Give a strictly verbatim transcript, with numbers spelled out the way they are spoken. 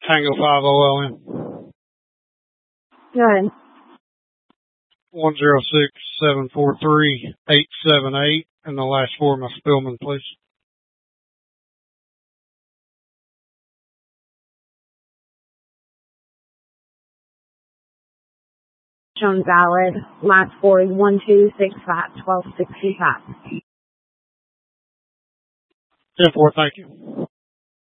Tango five O L N. Good. One zero six seven four three eight seven eight, and the last four of my Spillman, please. Shown valid. Last four is one two six five twelve sixty five. ten four, thank you.